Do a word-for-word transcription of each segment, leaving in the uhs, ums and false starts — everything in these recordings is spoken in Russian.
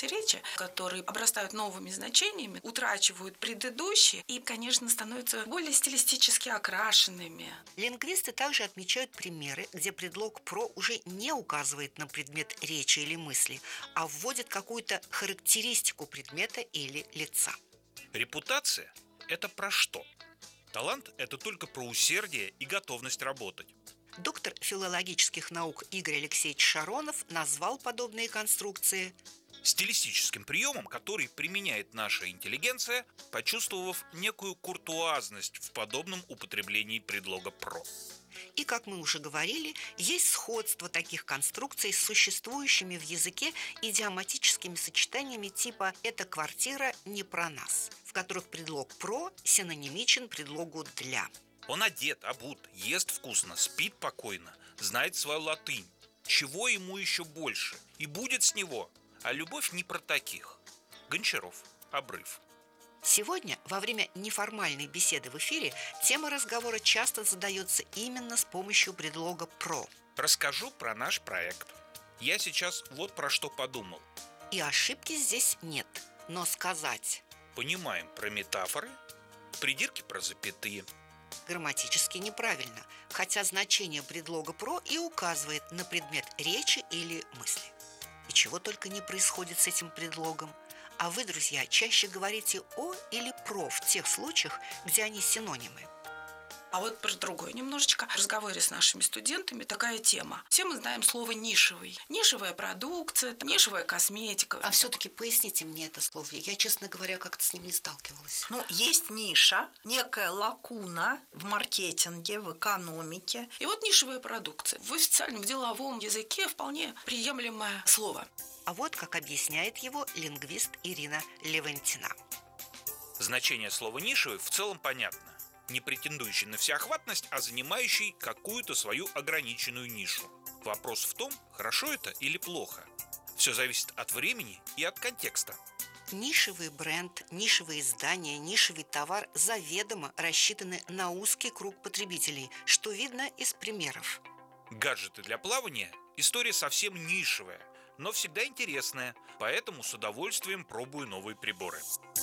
обороте речи, которые обрастают новыми значениями, утрачивают предыдущие и, конечно, становятся более стилистически окрашенными. Лингвисты также отмечают примеры, где предлог «про» уже не указывает на предмет речи или мысли, а вводит какую-то характеристику предмета или лица. Репутация – это про что? Талант – это только про усердие и готовность работать. Доктор филологических наук Игорь Алексеевич Шаронов назвал подобные конструкции стилистическим приемом, который применяет наша интеллигенция, почувствовав некую куртуазность в подобном употреблении предлога «про». И, как мы уже говорили, есть сходство таких конструкций с существующими в языке идиоматическими сочетаниями типа «эта квартира не про нас», в которых предлог «про» синонимичен предлогу «для». Он одет, обут, ест вкусно, спит покойно, знает свою латынь. Чего ему еще больше? И будет с него. А любовь не про таких. Гончаров. Обрыв. Сегодня, во время неформальной беседы в эфире, тема разговора часто задается именно с помощью предлога «про». Расскажу про наш проект. Я сейчас вот про что подумал. И ошибки здесь нет. Но сказать понимаем про метафоры, придирки про запятые. Грамматически неправильно, хотя значение предлога «про» и указывает на предмет речи или мысли. И чего только не происходит с этим предлогом. А вы, друзья, чаще говорите «о» или «про» в тех случаях, где они синонимы. А вот про другое немножечко. В разговоре с нашими студентами такая тема. Все мы знаем слово «нишевый». Нишевая продукция, нишевая косметика. А все-таки поясните мне это слово. Я, честно говоря, как-то с ним не сталкивалась. Ну, есть ниша, некая лакуна в маркетинге, в экономике. И вот нишевая продукция. В официальном в деловом языке вполне приемлемое слово. А вот как объясняет его лингвист Ирина Левентина. Значение слова «нишевый» в целом понятно. Не претендующий на всеохватность, а занимающий какую-то свою ограниченную нишу. Вопрос в том, хорошо это или плохо. Все зависит от времени и от контекста. Нишевый бренд, нишевые издания, нишевый товар заведомо рассчитаны на узкий круг потребителей, что видно из примеров. Гаджеты для плавания – история совсем нишевая, но всегда интересная, поэтому с удовольствием пробую новые приборы.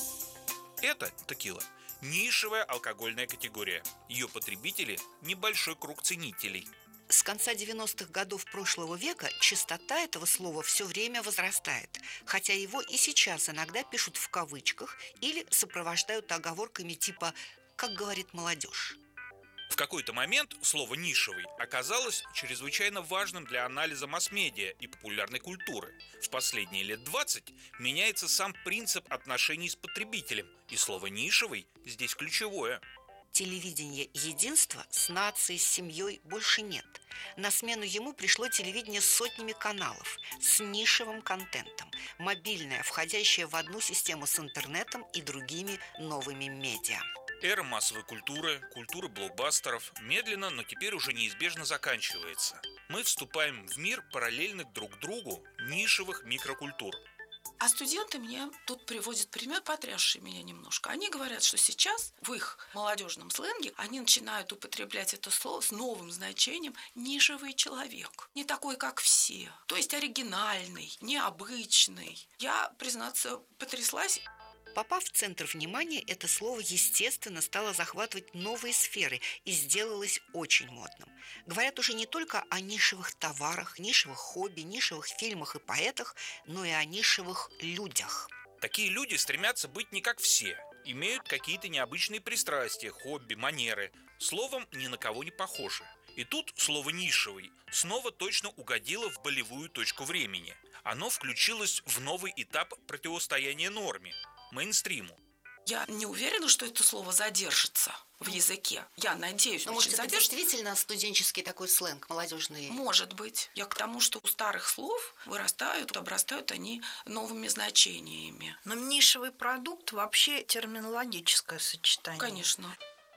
Это текила. Нишевая алкогольная категория. Ее потребители – небольшой круг ценителей. С конца девяностых годов прошлого века частота этого слова все время возрастает, хотя его и сейчас иногда пишут в кавычках или сопровождают оговорками типа «как говорит молодежь». В какой-то момент слово «нишевый» оказалось чрезвычайно важным для анализа масс-медиа и популярной культуры. В последние лет двадцать меняется сам принцип отношений с потребителем, и слово «нишевый» здесь ключевое. Телевидение единства с нацией, с семьей больше нет. На смену ему пришло телевидение с сотнями каналов, с нишевым контентом, мобильное, входящее в одну систему с интернетом и другими новыми медиа. Эра массовой культуры, культуры блокбастеров медленно, но теперь уже неизбежно заканчивается. Мы вступаем в мир параллельных друг другу нишевых микрокультур. А студенты мне тут приводят пример, потрясший меня немножко. Они говорят, что сейчас в их молодежном сленге они начинают употреблять это слово с новым значением «нишевый человек». Не такой, как все. То есть оригинальный, необычный. Я, признаться, потряслась. Попав в центр внимания, это слово, естественно, стало захватывать новые сферы и сделалось очень модным. Говорят уже не только о нишевых товарах, нишевых хобби, нишевых фильмах и поэтах, но и о нишевых людях. Такие люди стремятся быть не как все, имеют какие-то необычные пристрастия, хобби, манеры, словом, ни на кого не похожи. И тут слово «нишевый» снова точно угодило в болевую точку времени. Оно включилось в новый этап противостояния норме, мейнстриму. Я не уверена, что это слово задержится в языке. Я надеюсь, Но, очень может, это задержится. действительно студенческий такой сленг, молодежный? Может быть. Я к тому, что у старых слов вырастают, обрастают они новыми значениями. Но нишевый продукт вообще терминологическое сочетание. Конечно.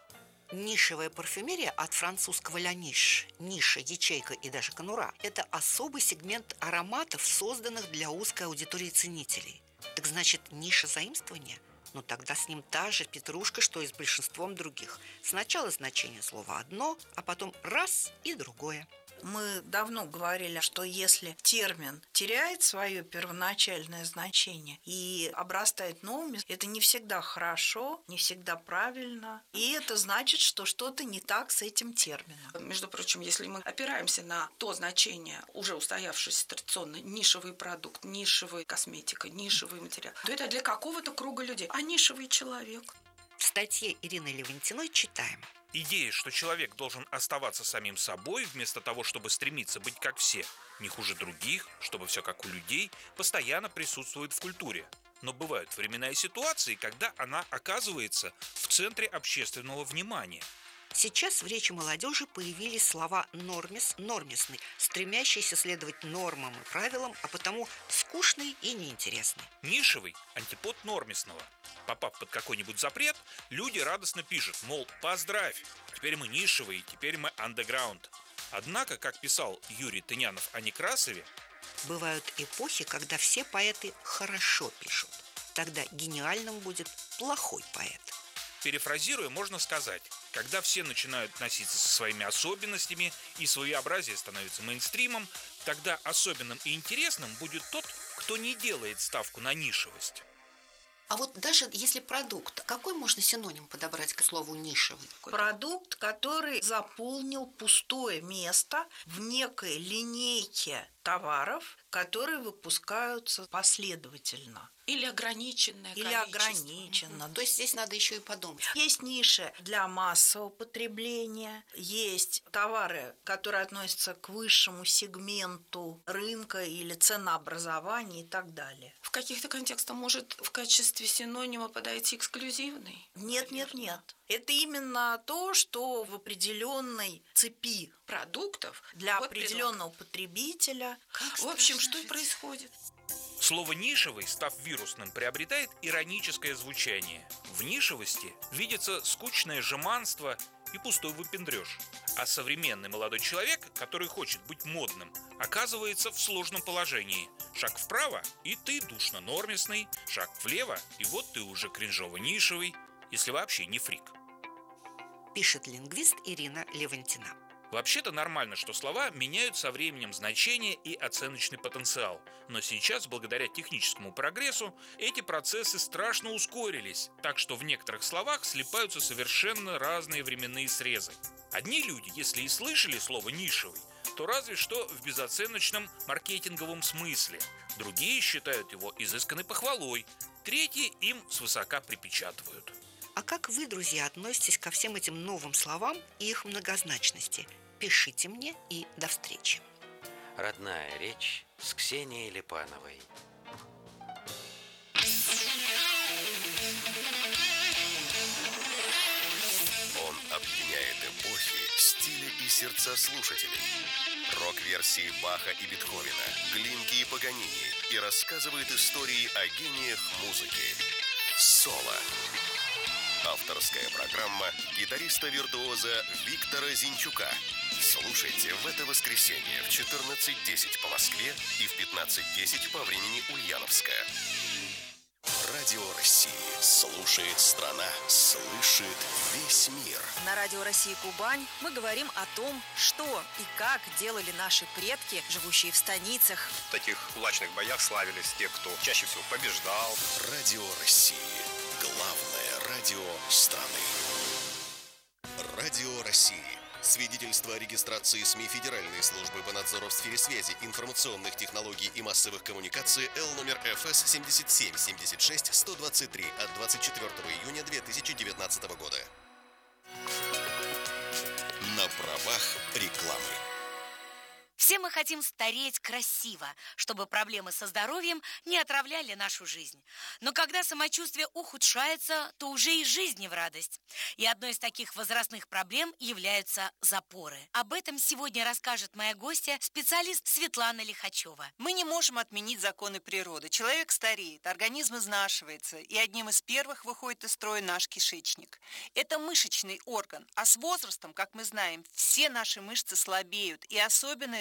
Нишевая парфюмерия от французского «ля ниш» – ниша, ячейка и даже конура – это особый сегмент ароматов, созданных для узкой аудитории ценителей. Так значит, ниша заимствования? Ну тогда с ним та же петрушка, что и с большинством других. Сначала значение слова одно, а потом раз и другое. Мы давно говорили, что если термин теряет свое первоначальное значение и обрастает новыми, это не всегда хорошо, не всегда правильно. И это значит, что что-то не так с этим термином. Между прочим, если мы опираемся на то значение, уже устоявшееся традиционно, нишевый продукт, нишевая косметика, нишевый материал, то это для какого-то круга людей. А нишевый человек? В статье Ирины Левантиной читаем. Идея, что человек должен оставаться самим собой, вместо того, чтобы стремиться быть как все, не хуже других, чтобы все как у людей, постоянно присутствует в культуре. Но бывают времена и ситуации, когда она оказывается в центре общественного внимания. Сейчас в речи молодежи появились слова «нормис», «нормисный», стремящийся следовать нормам и правилам, а потому скучный и неинтересный. Нишевый – антипод нормисного. Попав под какой-нибудь запрет, люди радостно пишут, мол, поздравь, теперь мы нишевые, теперь мы андеграунд. Однако, как писал Юрий Тынянов о Некрасове, бывают эпохи, когда все поэты хорошо пишут. Тогда гениальным будет плохой поэт. Перефразируя, можно сказать, когда все начинают носиться со своими особенностями и своеобразие становится мейнстримом, тогда особенным и интересным будет тот, кто не делает ставку на нишевость. А вот даже если продукт, какой можно синоним подобрать к слову «нишевый»? Продукт, который заполнил пустое место в некой линейке товаров, которые выпускаются последовательно. Или ограниченное Или количество. ограниченно. То есть здесь надо еще и подумать. Есть ниши для массового потребления, есть товары, которые относятся к высшему сегменту рынка или ценообразования и так далее. В каких-то контекстах может в качестве синонима подойти эксклюзивный? Нет, нет, нет. Это именно то, что в определенной цепи Продуктов для вот определенного потребителя. Как в общем, что и происходит? Слово «нишевый», став вирусным, приобретает ироническое звучание. В нишевости видится скучное жеманство и пустой выпендрёж. А современный молодой человек, который хочет быть модным, оказывается в сложном положении. Шаг вправо – и ты душно-нормисный, шаг влево – и вот ты уже кринжово-нишевый, если вообще не фрик. Пишет лингвист Ирина Левантина. Вообще-то нормально, что слова меняют со временем значение и оценочный потенциал. Но сейчас, благодаря техническому прогрессу, эти процессы страшно ускорились, так что в некоторых словах слипаются совершенно разные временные срезы. Одни люди, если и слышали слово «нишевый», то разве что в безоценочном маркетинговом смысле. Другие считают его изысканной похвалой, третьи им свысока припечатывают. А как вы, друзья, относитесь ко всем этим новым словам и их многозначности? Пишите мне и до встречи. Родная речь с Ксенией Липановой. Он объединяет эпохи, стили и сердца слушателей. Рок-версии Баха и Бетховена, Глинки и Паганини и рассказывает истории о гениях музыки. Соло. Авторская программа гитариста-виртуоза Виктора Зинчука. Слушайте в это воскресенье в четырнадцать десять по Москве и в пятнадцать десять по времени Ульяновская. Радио России. Слушает страна. Слышит весь мир. На Радио России Кубань мы говорим о том, что и как делали наши предки, живущие в станицах. В таких кулачных боях славились те, кто чаще всего побеждал. Радио России. Главное радио страны. Радио России. Свидетельство о регистрации СМИ Федеральной службы по надзору в сфере связи, информационных технологий и массовых коммуникаций Л номер Ф С семьдесят семь семьдесят шесть сто двадцать три от двадцать четвёртого июня две тысячи девятнадцатого года. На правах рекламы. Все мы хотим стареть красиво, чтобы проблемы со здоровьем не отравляли нашу жизнь. Но когда самочувствие ухудшается, то уже и жизнь не в радость. И одной из таких возрастных проблем являются запоры. Об этом сегодня расскажет моя гостья, специалист Светлана Лихачева. Мы не можем отменить законы природы. Человек стареет, организм изнашивается, и одним из первых выходит из строя наш кишечник. Это мышечный орган, а с возрастом, как мы знаем, все наши мышцы слабеют, и особенно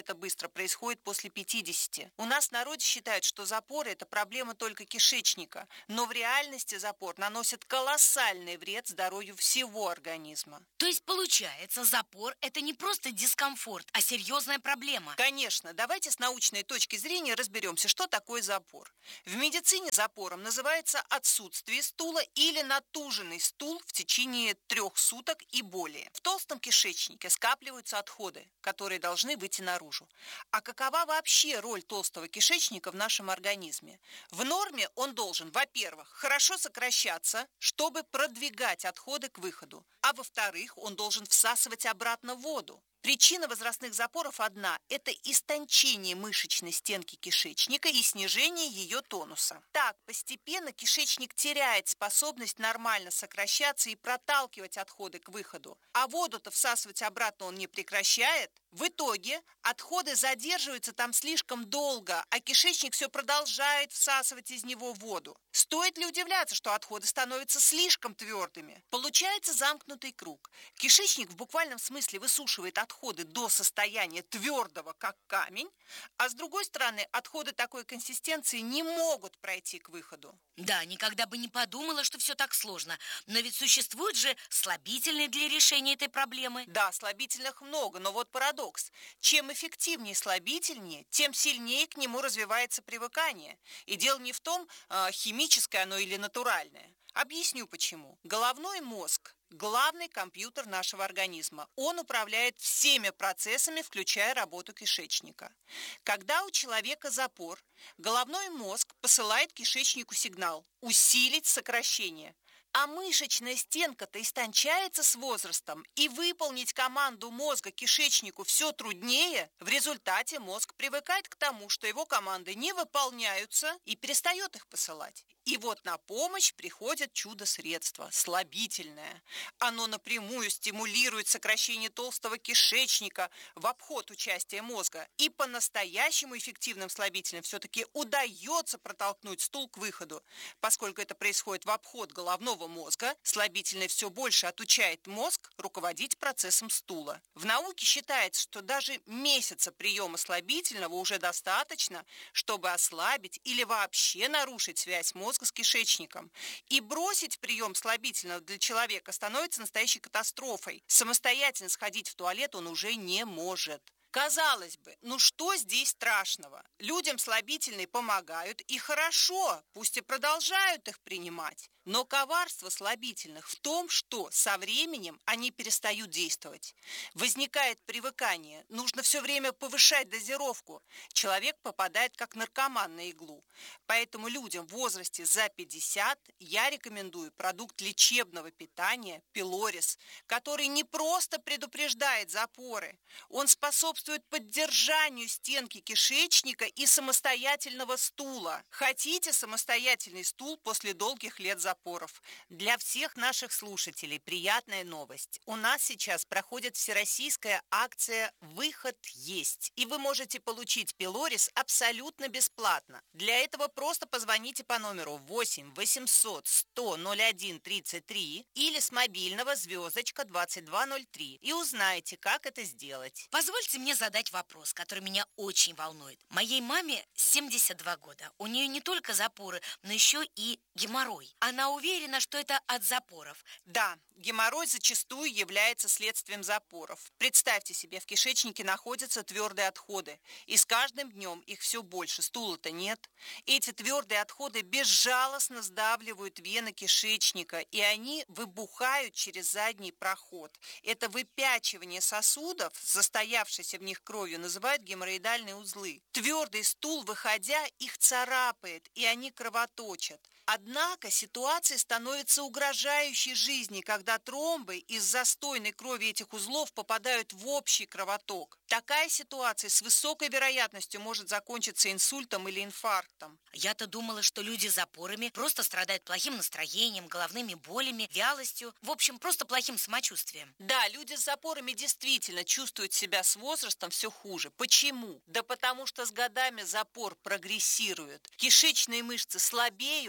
это быстро происходит после пятидесяти. У нас в народе считают, что запоры – это проблема только кишечника, но в реальности запор наносит колоссальный вред здоровью всего организма. То есть, получается, запор – это не просто дискомфорт, а серьезная проблема. Конечно. Давайте с научной точки зрения разберемся, что такое запор. В медицине запором называется отсутствие стула или натуженный стул в течение трех суток и более. В толстом кишечнике скапливаются отходы, которые должны выйти наружу. А какова вообще роль толстого кишечника в нашем организме? В норме он должен, во-первых, хорошо сокращаться, чтобы продвигать отходы к выходу, а во-вторых, он должен всасывать обратно воду. Причина возрастных запоров одна – это истончение мышечной стенки кишечника и снижение ее тонуса. Так, постепенно кишечник теряет способность нормально сокращаться и проталкивать отходы к выходу, а воду-то всасывать обратно он не прекращает. В итоге отходы задерживаются там слишком долго, а кишечник все продолжает всасывать из него воду. Стоит ли удивляться, что отходы становятся слишком твердыми? Получается замкнутый круг. Кишечник в буквальном смысле высушивает отходы до состояния твердого, как камень, а с другой стороны, отходы такой консистенции не могут пройти к выходу. Да, никогда бы не подумала, что все так сложно. Но ведь существуют же слабительные для решения этой проблемы. Да, слабительных много, но вот парадокс. Чем эффективнее слабительнее, тем сильнее к нему развивается привыкание. И дело не в том, химическое оно или натуральное. Объясню почему. Головной мозг – главный компьютер нашего организма. Он управляет всеми процессами, включая работу кишечника. Когда у человека запор, головной мозг посылает кишечнику сигнал «усилить сокращение». А мышечная стенка-то истончается с возрастом, и выполнить команду мозга кишечнику все труднее. В результате мозг привыкает к тому, что его команды не выполняются, и перестает их посылать. И вот на помощь приходит чудо-средство – слабительное. Оно напрямую стимулирует сокращение толстого кишечника в обход участия мозга. И по-настоящему эффективным слабителем все-таки удается протолкнуть стул к выходу. Поскольку это происходит в обход головного мозга, слабительное все больше отучает мозг руководить процессом стула. В науке считается, что даже месяца приема слабительного уже достаточно, чтобы ослабить или вообще нарушить связь мозга с кишечником. И бросить прием слабительного для человека становится настоящей катастрофой. Самостоятельно сходить в туалет он уже не может. Казалось бы, ну что здесь страшного? Людям слабительные помогают, и хорошо, пусть и продолжают их принимать. Но коварство слабительных в том, что со временем они перестают действовать. Возникает привыкание, нужно все время повышать дозировку. Человек попадает как наркоман на иглу. Поэтому людям в возрасте за пятьдесят я рекомендую продукт лечебного питания Пилорис, который не просто предупреждает запоры, он способствует поддержанию стенки кишечника и самостоятельного стула. Хотите самостоятельный стул после долгих лет запора? Запоров. Для всех наших слушателей приятная новость. У нас сейчас проходит всероссийская акция «Выход есть». И вы можете получить Пилорис абсолютно бесплатно. Для этого просто позвоните по номеру восемь восемьсот сто ноль один тридцать три или с мобильного звездочка двадцать два ноль три и узнаете, как это сделать. Позвольте мне задать вопрос, который меня очень волнует. Моей маме семьдесят два года. У нее не только запоры, но еще и геморрой. Она уверена, что это от запоров. Да, геморрой зачастую является следствием запоров. Представьте себе, в кишечнике находятся твердые отходы, и с каждым днем их все больше, стула-то нет. Эти твердые отходы безжалостно сдавливают вены кишечника, и они выбухают через задний проход. Это выпячивание сосудов, застоявшейся в них кровью, называют геморроидальные узлы. Твердый стул, выходя, их царапает, и они кровоточат. Однако ситуация становится угрожающей жизни, когда тромбы из застойной крови этих узлов попадают в общий кровоток. Такая ситуация с высокой вероятностью может закончиться инсультом или инфарктом. Я-то думала, что люди с запорами просто страдают плохим настроением, головными болями, вялостью, в общем, просто плохим самочувствием. Да, люди с запорами действительно чувствуют себя с возрастом все хуже. Почему? Да потому что с годами запор прогрессирует. Кишечные мышцы слабеют,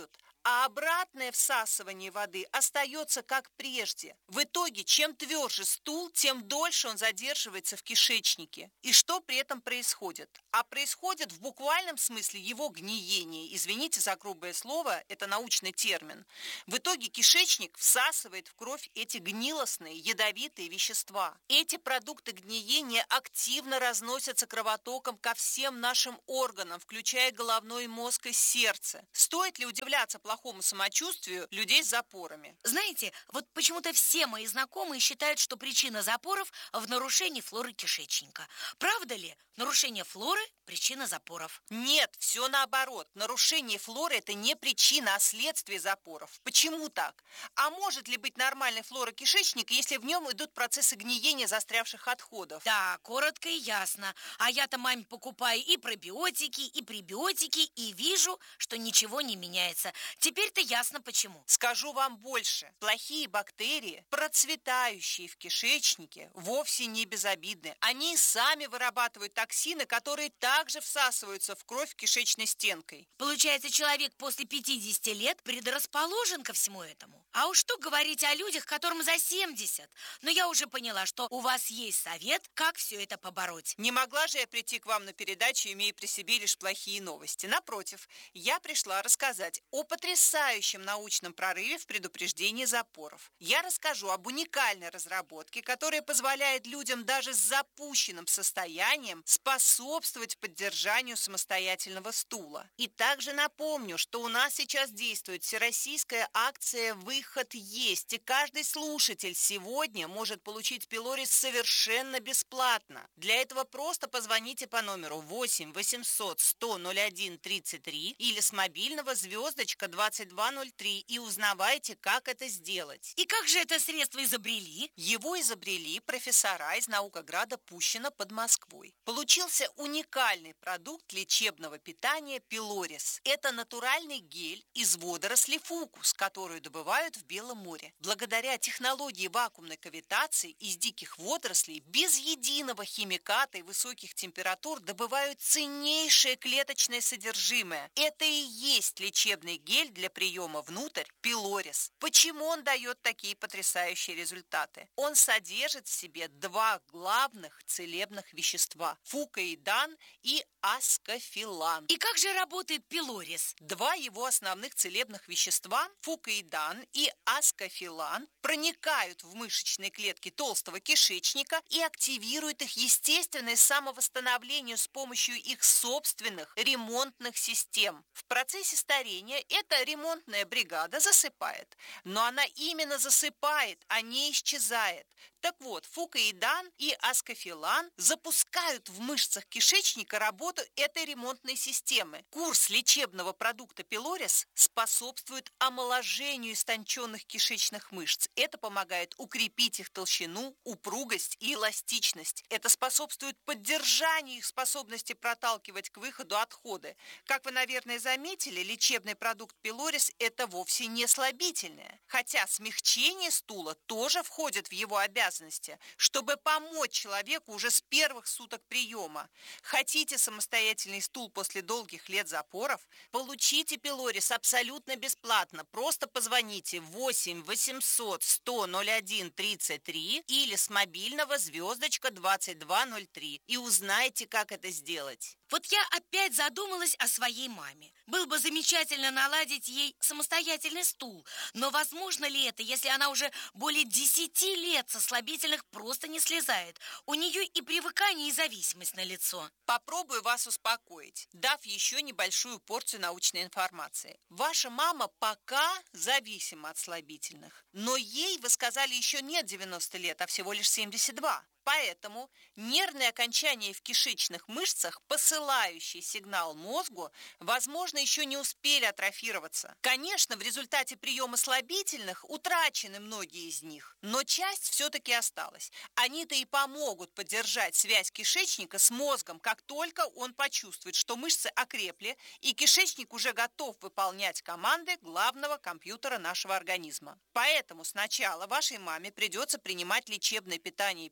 а обратное всасывание воды остается как прежде. В итоге, чем тверже стул, тем дольше он задерживается в кишечнике. И что при этом происходит? А происходит в буквальном смысле его гниение. Извините за грубое слово, это научный термин. В итоге кишечник всасывает в кровь эти гнилостные, ядовитые вещества. Эти продукты гниения активно разносятся кровотоком ко всем нашим органам, включая головной мозг и сердце. Стоит ли удивляться плохому самочувствию людей с запорами? Знаете, вот почему-то все мои знакомые считают, что причина запоров в нарушении флоры кишечника. Правда ли? Нарушение флоры – причина запоров. Нет, все наоборот. Нарушение флоры – это не причина, а следствие запоров. Почему так? А может ли быть нормальной флора кишечника, если в нем идут процессы гниения застрявших отходов? Да, коротко и ясно. А я-то маме покупаю и пробиотики, и пребиотики, и вижу, что ничего не меняется. Теперь-то ясно почему. Скажу вам больше. Плохие бактерии, процветающие в кишечнике, вовсе не безобидны. Они сами вырабатывают токсины, которые также всасываются в кровь кишечной стенкой. Получается, человек после пятидесяти лет предрасположен ко всему этому. А уж что говорить о людях, которым за семьдесят. Но я уже поняла, что у вас есть совет, как все это побороть. Не могла же я прийти к вам на передачу, имея при себе лишь плохие новости. Напротив, я пришла рассказать о потрясающем научном прорыве в предупреждении запоров. Я расскажу об уникальной разработке, которая позволяет людям даже с запущенным состоянием способствовать поддержанию самостоятельного стула. И также напомню, что у нас сейчас действует всероссийская акция «Выход есть», и каждый слушатель сегодня может получить пилорис совершенно бесплатно. Для этого просто позвоните по номеру восемь восемьсот сто ноль один тридцать три или с мобильного звездочка двадцать два ноль три и узнавайте, как это сделать. И как же это средство изобрели? Его изобрели профессора из Наукограда Пущино под Москвой. Получился уникальный продукт лечебного питания пилорис. Это натуральный гель из водорослей фукус, которую добывают в Белом море. Благодаря технологии вакуумной кавитации из диких водорослей без единого химиката и высоких температур добывают ценнейшее клеточное содержимое. Это и есть лечебный гель для приема внутрь пилорис. Почему он дает такие потрясающие результаты? Он содержит в себе два главных целебных вещества – фукоидан и аскофилан. И как же работает пилорис? Два его основных целебных вещества – фукоидан и аскофилан – проникают в мышечные клетки толстого кишечника и активируют их естественное самовосстановление с помощью их собственных ремонтных систем. В процессе старения эта ремонтная бригада засыпает, но она именно засыпает, а не исчезает. Так вот, фукоидан и аскофилан запускают в мышцах кишечника работу этой ремонтной системы. Курс лечебного продукта пилорис способствует омоложению истонченных кишечных мышц. Это помогает укрепить их толщину, упругость и эластичность. Это способствует поддержанию их способности проталкивать к выходу отходы. Как вы, наверное, заметили, лечебный продукт пилорис – это вовсе не слабительное. Хотя смягчение стула тоже входит в его обязанности, чтобы помочь человеку уже с первых суток приема. Хотите самостоятельный стул после долгих лет запоров? Получите пилорис абсолютно бесплатно. Просто позвоните восемь восемьсот сто ноль один тридцать три или с мобильного звездочка двадцать два ноль три и узнайте, как это сделать. Вот я опять задумалась о своей маме. Было бы замечательно наладить ей самостоятельный стул. Но возможно ли это, если она уже более десяти лет со слабительных просто не слезает? У нее и привыкание, и зависимость налицо. Попробую вас успокоить, дав еще небольшую порцию научной информации. Ваша мама пока зависима от слабительных, но ей, вы сказали, еще нет девяноста лет, а всего лишь семьдесят два. Поэтому нервные окончания в кишечных мышцах, посылающие сигнал мозгу, возможно, еще не успели атрофироваться. Конечно, в результате приема слабительных утрачены многие из них, но часть все-таки осталась. Они-то и помогут поддержать связь кишечника с мозгом, как только он почувствует, что мышцы окрепли, и кишечник уже готов выполнять команды главного компьютера нашего организма. Поэтому сначала вашей маме придется принимать лечебное питание пилорис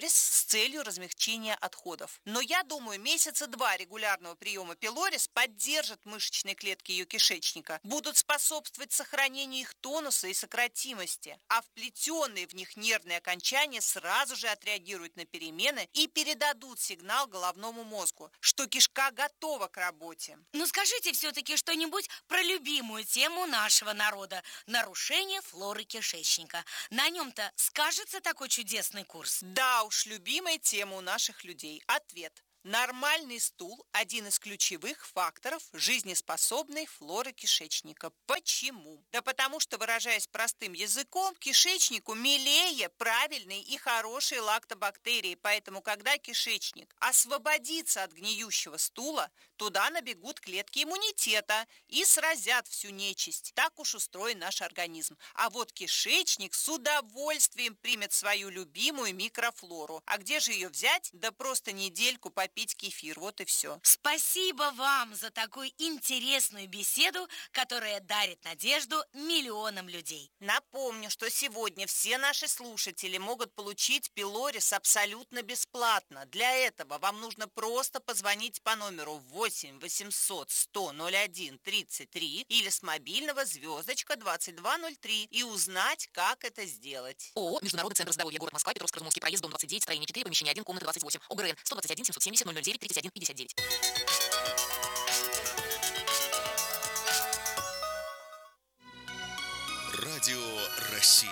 пилорис с целью размягчения отходов. Но я думаю, месяца два регулярного приема пилорис поддержат мышечные клетки ее кишечника, будут способствовать сохранению их тонуса и сократимости, а вплетенные в них нервные окончания сразу же отреагируют на перемены и передадут сигнал головному мозгу, что кишка готова к работе. Ну скажите все-таки что-нибудь про любимую тему нашего народа – нарушение флоры кишечника. На нем-то скажется такой чудесный курс? Да уж, любимая тема у наших людей. Ответ. Нормальный стул – один из ключевых факторов жизнеспособной флоры кишечника. Почему? Да потому что, выражаясь простым языком, кишечнику милее правильные и хорошие лактобактерии. Поэтому, когда кишечник освободится от гниющего стула, туда набегут клетки иммунитета и сразят всю нечисть. Так уж устроен наш организм. А вот кишечник с удовольствием примет свою любимую микрофлору. А где же ее взять? Да просто недельку попить пить кефир, вот и все. Спасибо вам за такую интересную беседу, которая дарит надежду миллионам людей. Напомню, что сегодня все наши слушатели могут получить пилорис абсолютно бесплатно. Для этого вам нужно просто позвонить по номеру восемь восемьсот сто ноль один тридцать три или с мобильного звездочка двадцать два ноль три и узнать, как это сделать. ООО «Международный центр здоровья. Город Москва. Петровско-Разумовский проезд. Дом двадцать девять. Строение четыре. Помещение один. Комната двадцать восемь. ОГРН сто двадцать один семьсот семьдесят ноль ноль девять тридцать один пятьдесят девять. Радио России.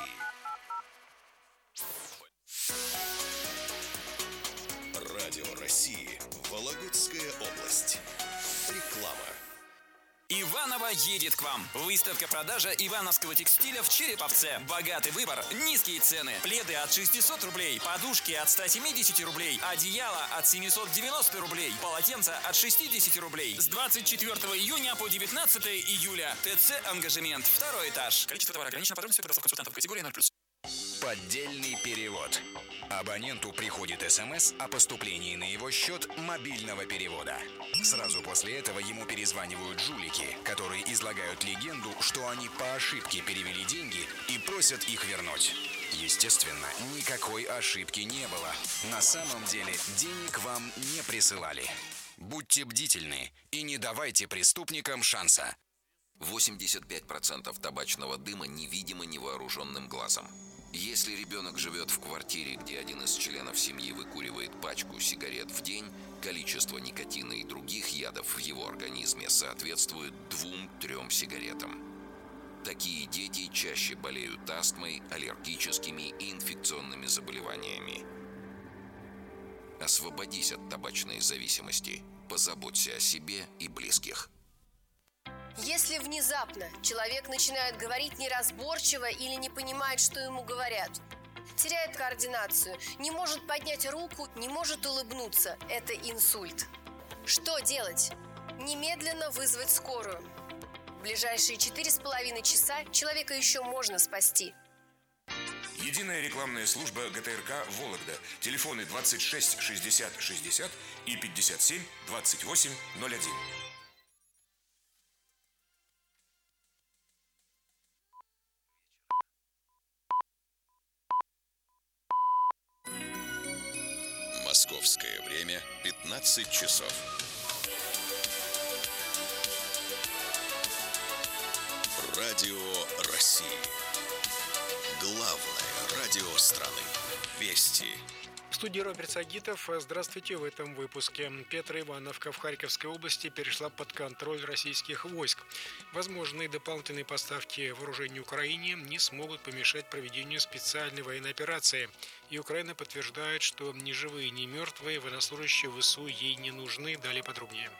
Радио России. Вологодская область. Реклама. Иваново едет к вам. Выставка-продажа ивановского текстиля в Череповце. Богатый выбор, низкие цены. Пледы от шестисот рублей, подушки от ста семидесяти рублей, одеяло от семисот девяноста рублей, полотенца от шестидесяти рублей. С двадцать четвёртого июня по девятнадцатое июля. ТЦ «Ангажемент», второй этаж. Количество товара ограничено, подробности продавцов консультантов категории ноль плюс. Поддельный перевод. Абоненту приходит СМС о поступлении на его счет мобильного перевода. Сразу после этого ему перезванивают жулики, которые излагают легенду, что они по ошибке перевели деньги и просят их вернуть. Естественно, никакой ошибки не было. На самом деле денег вам не присылали. Будьте бдительны и не давайте преступникам шанса. восемьдесят пять процентов табачного дыма невидимо невооруженным глазом. Если ребенок живет в квартире, где один из членов семьи выкуривает пачку сигарет в день, количество никотина и других ядов в его организме соответствует двум-трем сигаретам. Такие дети чаще болеют астмой, аллергическими и инфекционными заболеваниями. Освободись от табачной зависимости. Позаботься о себе и близких. Если внезапно человек начинает говорить неразборчиво или не понимает, что ему говорят, теряет координацию, не может поднять руку, не может улыбнуться, это инсульт. Что делать? Немедленно вызвать скорую. В ближайшие четыре с половиной часа человека еще можно спасти. Единая рекламная служба ГТРК «Вологда». Телефоны двадцать шесть шестьдесят шестьдесят и пятьдесят семь двадцать восемь ноль один. Московское время пятнадцать часов. Радио России. Главное радио страны. Вести. В студии Роберт Сагитов. Здравствуйте. В этом выпуске. Петроивановка в Харьковской области перешла под контроль российских войск. Возможные дополнительные поставки вооружений Украине не смогут помешать проведению специальной военной операции. И Украина подтверждает, что ни живые, ни мертвые военнослужащие ВСУ ей не нужны. Далее подробнее.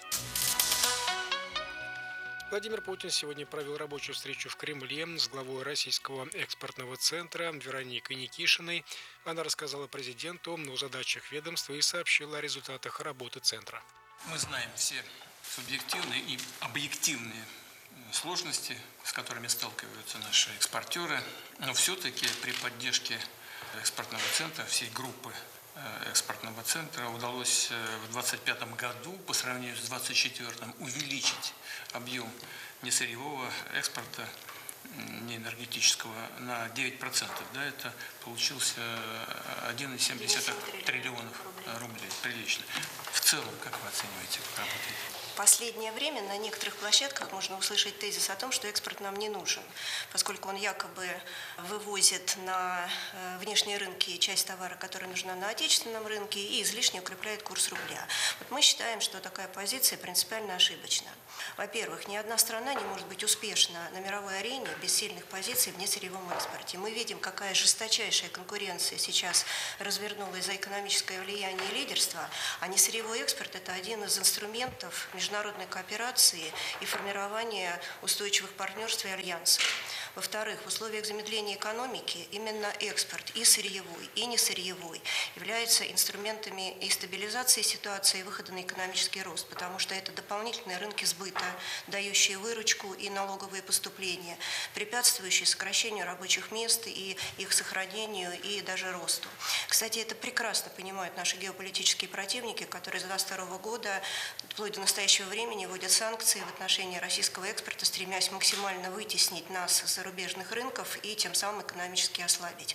Владимир Путин сегодня провел рабочую встречу в Кремле с главой Российского экспортного центра Вероникой Никишиной. Она рассказала президенту о задачах ведомства и сообщила о результатах работы центра. Мы знаем все субъективные и объективные сложности, с которыми сталкиваются наши экспортеры, но все-таки при поддержке экспортного центра, всей группы экспортного центра удалось в двадцать пятом году по сравнению с двадцать четвёртым увеличить объем несырьевого экспорта неэнергетического на девять процентов. Да, это получился один целых семь десятых триллионов рублей. Прилично. В целом, как вы оцениваете работу? В последнее время на некоторых площадках можно услышать тезис о том, что экспорт нам не нужен, поскольку он якобы вывозит на внешние рынки часть товара, которая нужна на отечественном рынке, и излишне укрепляет курс рубля. Вот мы считаем, что такая позиция принципиально ошибочна. Во-первых, ни одна страна не может быть успешна на мировой арене без сильных позиций в несырьевом экспорте. Мы видим, какая жесточайшая конкуренция сейчас развернулась за экономическое влияние и лидерство, а несырьевой экспорт – это один из инструментов международной кооперации и формирования устойчивых партнерств и альянсов. Во-вторых, в условиях замедления экономики именно экспорт и сырьевой, и несырьевой являются инструментами и стабилизации ситуации, и выхода на экономический рост, потому что это дополнительные рынки сбыта, дающие выручку и налоговые поступления, препятствующие сокращению рабочих мест и их сохранению и даже росту. Кстати, это прекрасно понимают наши геополитические противники, которые с две тысячи двадцать второго года вплоть до настоящего времени вводят санкции в отношении российского экспорта, стремясь максимально вытеснить нас с зарубежных рынков и тем самым экономически ослабить.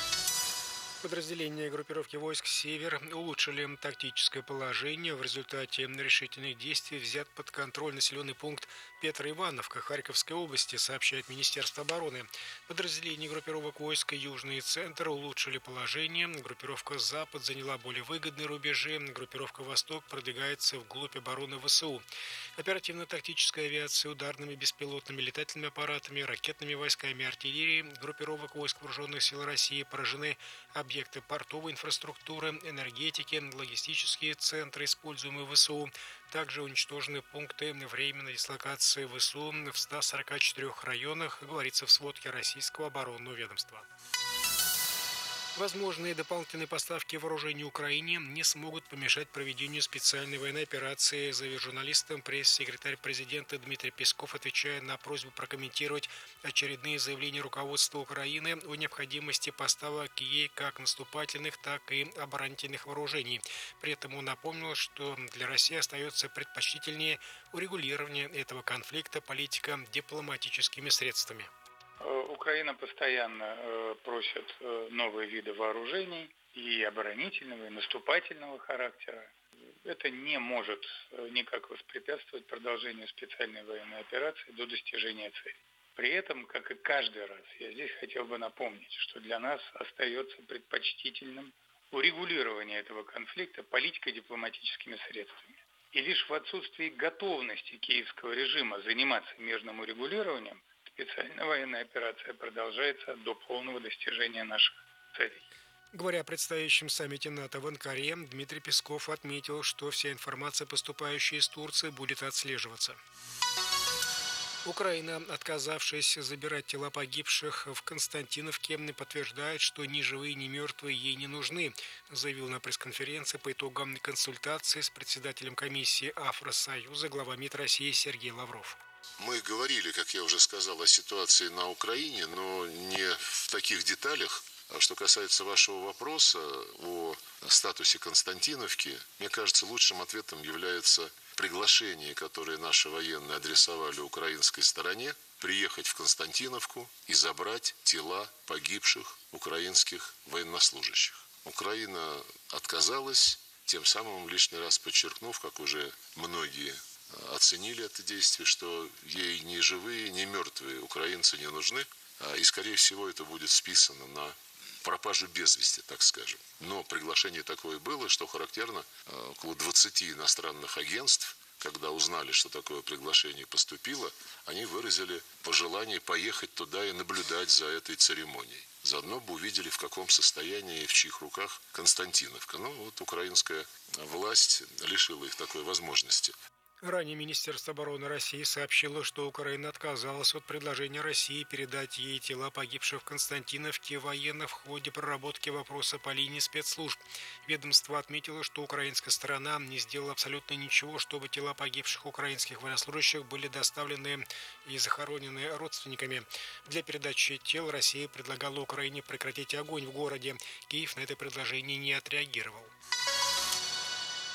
Подразделения группировки войск «Север» улучшили тактическое положение. В результате решительных действий взят под контроль населенный пункт Петро-Ивановка Харьковской области, сообщает Министерство обороны. Подразделения группировок войск «Южный» и «Центр» улучшили положение. Группировка «Запад» заняла более выгодные рубежи. Группировка «Восток» продвигается вглубь обороны ВСУ. Оперативно-тактическая авиация ударными беспилотными летательными аппаратами, ракетными войсками артиллерии группировок войск Вооруженных сил России поражены объекты портовой инфраструктуры, энергетики, логистические центры, используемые ВСУ. Также уничтожены пункты временной дислокации ВСУ в ста сорока четырёх районах, говорится в сводке Российского оборонного ведомства. Возможные дополнительные поставки вооружений Украине не смогут помешать проведению специальной военной операции, заявил журналистам пресс-секретарь президента Дмитрий Песков, отвечая на просьбу прокомментировать очередные заявления руководства Украины о необходимости поставок ей как наступательных, так и оборонительных вооружений. При этом он напомнил, что для России остается предпочтительнее урегулирование этого конфликта политико-дипломатическими средствами. Украина постоянно просит новые виды вооружений и оборонительного, и наступательного характера. Это не может никак воспрепятствовать продолжению специальной военной операции до достижения цели. При этом, как и каждый раз, я здесь хотел бы напомнить, что для нас остается предпочтительным урегулирование этого конфликта политико-дипломатическими средствами. И лишь в отсутствии готовности киевского режима заниматься мирным урегулированием специальная военная операция продолжается до полного достижения наших целей. Говоря о предстоящем саммите НАТО в Анкаре, Дмитрий Песков отметил, что вся информация, поступающая из Турции, будет отслеживаться. Украина, отказавшись забирать тела погибших в Константиновке, подтверждает, что ни живые, ни мертвые ей не нужны, заявил на пресс-конференции по итогам консультации с председателем комиссии Афросоюза глава МИД России Сергей Лавров. Мы говорили, как я уже сказал, о ситуации на Украине, но не в таких деталях. А что касается вашего вопроса о статусе Константиновки, мне кажется, лучшим ответом является приглашение, которое наши военные адресовали украинской стороне, приехать в Константиновку и забрать тела погибших украинских военнослужащих. Украина отказалась, тем самым лишний раз подчеркнув, как уже многие оценили это действие, что ей ни живые, ни мертвые украинцы не нужны, и, скорее всего, это будет списано на пропажу без вести, так скажем. Но приглашение такое было, что характерно, около двадцати иностранных агентств, когда узнали, что такое приглашение поступило, они выразили пожелание поехать туда и наблюдать за этой церемонией. Заодно бы увидели, в каком состоянии и в чьих руках Константиновка. Ну, вот украинская власть лишила их такой возможности. Ранее Министерство обороны России сообщило, что Украина отказалась от предложения России передать ей тела погибших в Константиновке военных в ходе проработки вопроса по линии спецслужб. Ведомство отметило, что украинская сторона не сделала абсолютно ничего, чтобы тела погибших украинских военнослужащих были доставлены и захоронены родственниками. Для передачи тел Россия предлагала Украине прекратить огонь в городе. Киев на это предложение не отреагировал.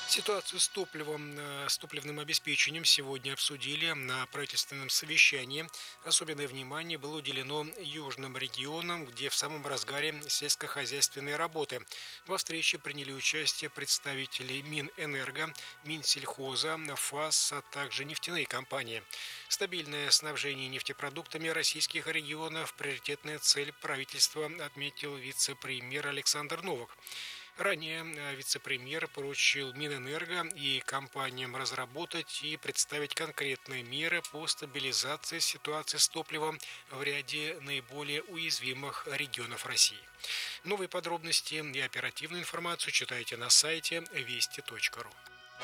Ситуацию с топливом, с топливным обеспечением сегодня обсудили на правительственном совещании. Особенное внимание было уделено южным регионам, где в самом разгаре сельскохозяйственные работы. Во встрече приняли участие представители Минэнерго, Минсельхоза, ФАС, а также нефтяные компании. Стабильное снабжение нефтепродуктами российских регионов – приоритетная цель правительства, отметил вице-премьер Александр Новак. Ранее вице-премьер поручил Минэнерго и компаниям разработать и представить конкретные меры по стабилизации ситуации с топливом в ряде наиболее уязвимых регионов России. Новые подробности и оперативную информацию читайте на сайте вести точка ру.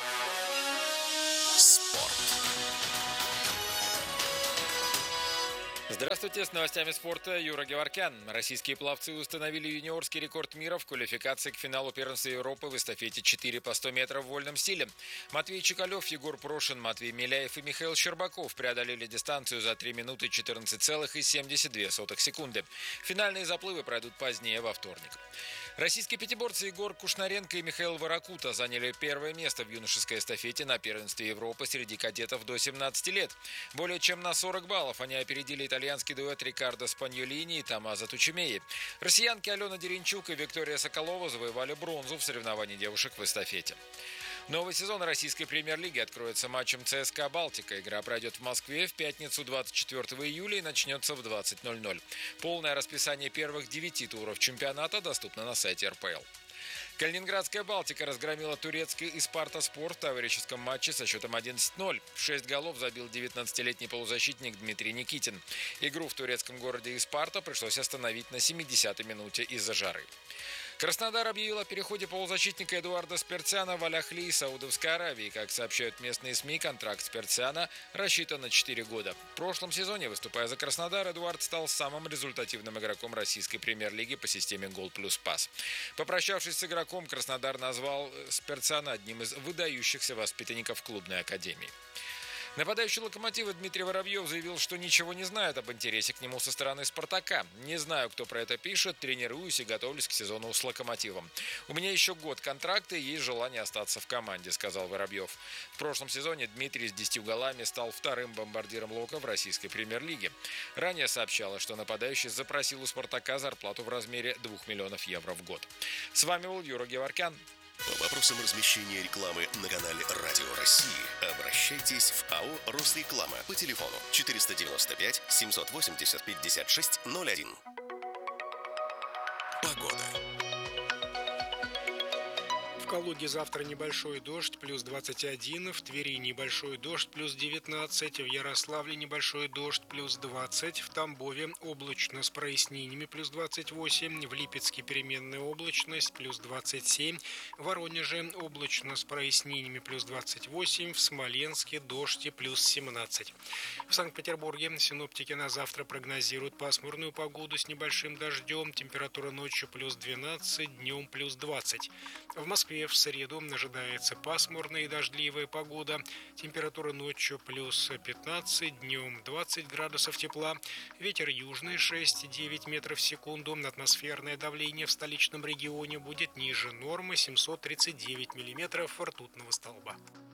Спорт. Здравствуйте, с новостями спорта Юра Геворкян. Российские пловцы установили юниорский рекорд мира в квалификации к финалу первенства Европы в эстафете четыре по сто метров в вольном стиле. Матвей Чекалев, Егор Прошин, Матвей Миляев и Михаил Щербаков преодолели дистанцию за три минуты четырнадцать целых семьдесят две сотых секунды. Финальные заплывы пройдут позднее, во вторник. Российские пятиборцы Егор Кушнаренко и Михаил Ворокута заняли первое место в юношеской эстафете на первенстве Европы среди кадетов до семнадцати лет. Более чем на сорок баллов они опередили итальянский дуэт Рикардо Спаньолини и Томмазо Тучемеи. Россиянки Алена Деренчук и Виктория Соколова завоевали бронзу в соревновании девушек в эстафете. Новый сезон российской премьер-лиги откроется матчем ЦСКА «Балтика». Игра пройдет в Москве в пятницу двадцать четвёртого июля и начнется в двадцать ноль ноль. Полное расписание первых девяти туров чемпионата доступно на сайте эр пэ эл. Калининградская «Балтика» разгромила турецкий «Испарта Спорт» в товарищеском матче со счетом одиннадцать ноль. Шесть голов забил девятнадцатилетний полузащитник Дмитрий Никитин. Игру в турецком городе Испарта пришлось остановить на семидесятой минуте из-за жары. Краснодар объявил о переходе полузащитника Эдуарда Сперцяна в Аль-Ахли из Саудовской Аравии. Как сообщают местные СМИ, контракт Сперцяна рассчитан на четыре года. В прошлом сезоне, выступая за Краснодар, Эдуард стал самым результативным игроком российской премьер-лиги по системе «Гол плюс пас». Попрощавшись с игроком, Краснодар назвал Сперцяна одним из выдающихся воспитанников клубной академии. Нападающий «Локомотива» Дмитрий Воробьев заявил, что ничего не знает об интересе к нему со стороны «Спартака». «Не знаю, кто про это пишет, тренируюсь и готовлюсь к сезону с «Локомотивом». У меня еще год контракта и есть желание остаться в команде», — сказал Воробьев. В прошлом сезоне Дмитрий с десятью голами стал вторым бомбардиром «Лока» в российской премьер-лиге. Ранее сообщалось, что нападающий запросил у «Спартака» зарплату в размере двух миллионов евро в год. С вами был Юра Геворкян. По вопросам размещения рекламы на канале Радио России обращайтесь в АО «Росреклама» по телефону четыреста девяносто пять семьсот восемьдесят пятьдесят шесть ноль один. Погода. В Калуге завтра небольшой дождь, плюс двадцать один, в Твери небольшой дождь, плюс девятнадцать, в Ярославле небольшой дождь, плюс двадцать, в Тамбове облачно с прояснениями, плюс двадцать восемь, в Липецке переменная облачность, плюс двадцать семь, в Воронеже облачно с прояснениями, плюс двадцать восемь, в Смоленске дождь и плюс семнадцать. В Санкт-Петербурге синоптики на завтра прогнозируют пасмурную погоду с небольшим дождем, температура ночью плюс двенадцать, днем плюс двадцать. В Москве в среду ожидается пасмурная и дождливая погода. Температура ночью плюс пятнадцать, днем двадцать градусов тепла. Ветер южный шесть-девять метров в секунду. Атмосферное давление в столичном регионе будет ниже нормы семьсот тридцать девять миллиметров ртутного столба.